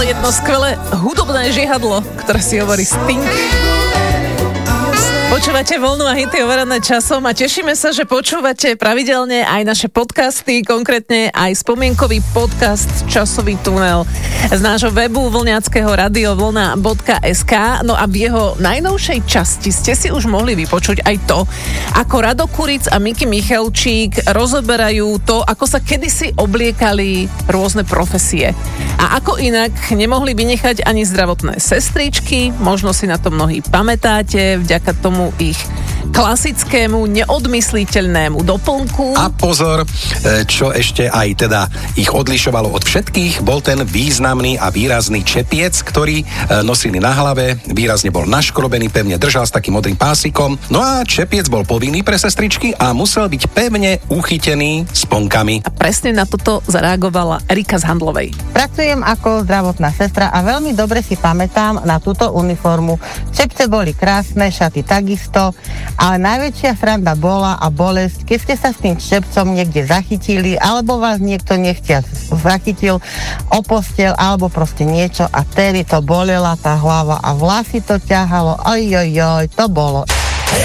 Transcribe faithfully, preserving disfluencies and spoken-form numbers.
jedno skvelé hudobné žihadlo, ktoré si hovorí Sting. Počúvate Vlnu a hity overené časom a tešíme sa, že počúvate pravidelne aj naše podcasty, konkrétne aj spomienkový podcast Časový tunel z nášho webu vlňackého radiovlna bodka es ká. No a v jeho najnovšej časti ste si už mohli vypočuť aj to, ako Rado Kuric a Miky Michalčík rozoberajú to, ako sa kedysi obliekali rôzne profesie. A ako inak nemohli vynechať ani zdravotné sestričky, možno si na to mnohí pamätáte, vďaka tomu ich klasickému, neodmysliteľnému doplnku. A pozor, čo ešte aj teda ich odlišovalo od všetkých, bol ten významný a výrazný čepiec, ktorý nosili na hlave, výrazne bol naškrobený, pevne držal s takým modrým pásikom. No a čepiec bol povinný pre sestričky a musel byť pevne uchytený sponkami. A presne na toto zareagovala Erika z Handlovej. Pracujem ako zdravotná sestra a veľmi dobre si pamätám na túto uniformu. Čepce boli krásne, šaty takisto, ale najväčšia sranda bola a bolesť, keď ste sa s tým čepcom niekde zachytili, alebo vás niekto nechťa zachytil o posteľ, alebo proste niečo a tedy to bolela tá hlava a vlasy to ťahalo, ojojoj, to bolo.